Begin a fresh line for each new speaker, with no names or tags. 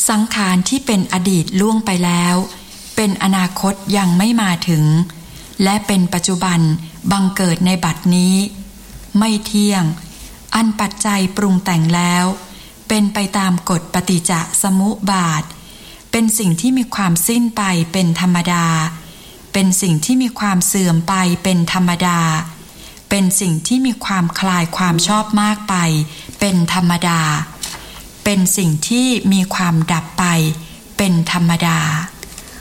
สังขารที่เป็นอดีตล่วงไปแล้วเป็นอนาคตยังไม่มาถึงและเป็นปัจจุบันบังเกิดในบัดนี้ไม่เที่ยงอันปัจจัยปรุงแต่งแล้วเป็นไปตามกฎปฏิจจสมุปบาทเป็นสิ่งที่มีความสิ้นไปเป็นธรรมดาเป็นสิ่งที่มีความเสื่อมไปเป็นธรรมดาเป็นสิ่งที่มีความคลายความชอบมากไปเป็นธรรมดาเป็นสิ่งที่มีความดับไปเป็นธรรมดา